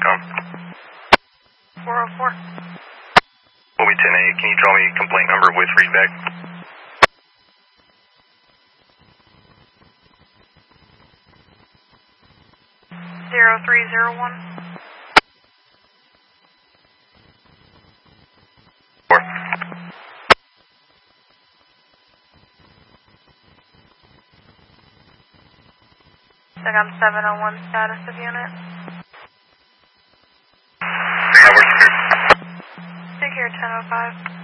com. 404. Will be 10A. Can you tell me complaint number with readback? 0301. 4. SECOM 701 status of unit. That works. Take care, 1005.